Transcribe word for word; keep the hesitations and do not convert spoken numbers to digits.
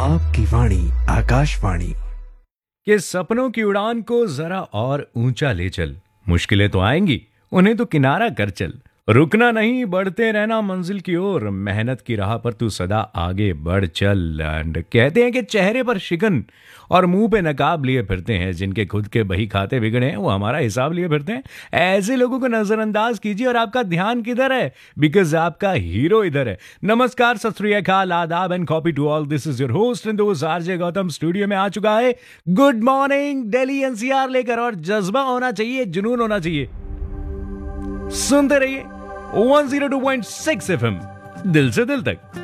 आपकी वाणी आकाशवाणी। कि सपनों की उड़ान को जरा और ऊंचा ले चल, मुश्किलें तो आएंगी, उन्हें तो किनारा कर चल। रुकना नहीं, बढ़ते रहना मंजिल की ओर, मेहनत की राह पर तू सदा आगे बढ़ चल। एंड कहते हैं कि चेहरे पर शिकन और मुंह पे नकाब लिए फिरते हैं, जिनके खुद के बही खाते बिगड़े हैं वो हमारा हिसाब लिए फिरते हैं। ऐसे लोगों को नजरअंदाज कीजिए और आपका ध्यान किधर है, बिकॉज आपका हीरो इधर है। नमस्कार, सत श्री अकाल, आदाब and copy to all. This is your host and दोस्त आरजे गौतम स्टूडियो में आ चुका है। गुड मॉर्निंग दिल्ली एनसीआर लेकर, और जज्बा होना चाहिए, जुनून होना चाहिए। सुनते रहिए one zero two point six FM, दिल से दिल तक।